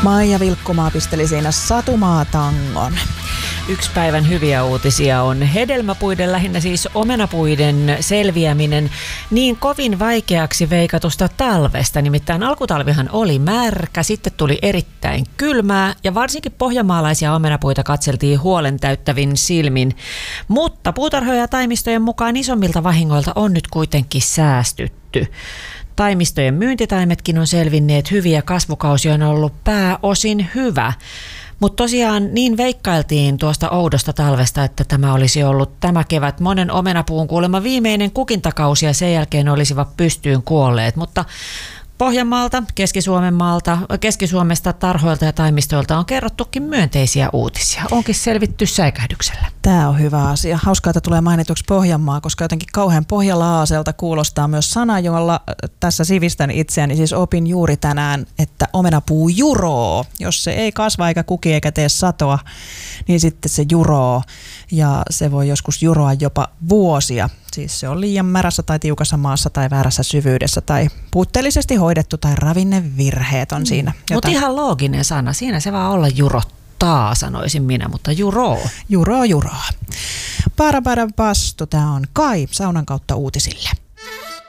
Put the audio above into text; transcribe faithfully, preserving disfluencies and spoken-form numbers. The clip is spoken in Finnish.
Maija Vilkkumaa pisteli siinä Satumaa-tangon. Yksi päivän hyviä uutisia on hedelmäpuiden, lähinnä siis omenapuiden selviäminen niin kovin vaikeaksi veikatusta talvesta. Nimittäin alkutalvihan oli märkä, sitten tuli erittäin kylmää ja varsinkin pohjanmaalaisia omenapuita katseltiin huolen täyttävin silmin. Mutta puutarhojen ja taimistojen mukaan isommilta vahingoilta on nyt kuitenkin säästytty. Taimistojen myyntitaimetkin on selvinneet hyviä, kasvukausi on ollut pääosin hyvä. Mutta tosiaan niin veikkailtiin tuosta oudosta talvesta, että tämä olisi ollut tämä kevät monen omenapuun kuulemma viimeinen kukintakausi ja sen jälkeen olisivat pystyyn kuolleet. Mutta Pohjanmaalta, Keski-Suomen maalta, Keski-Suomesta, tarhoilta ja taimistoilta on kerrottukin myönteisiä uutisia. Onkin selvitty säikähdyksellä. Tämä on hyvä asia. Hauskaa, että tulee mainituksi Pohjanmaa, koska jotenkin kauhean pohjalaaselta kuulostaa myös sana, jolla tässä sivistän itseäni. Siis opin juuri tänään, että omenapuu juroo. Jos se ei kasva eikä kuki eikä tee satoa, niin sitten se juroo. Ja se voi joskus juroa jopa vuosia. Siis se on liian märässä tai tiukassa maassa tai väärässä syvyydessä tai puutteellisesti hoidettu tai ravinnevirheet on siinä. Mm. Mutta ihan looginen sana. Siinä se vaan olla jurottaa, sanoisin minä, mutta juroo. Juroo, juroo. Para para pastu, tämä on Kai saunan kautta uutisille.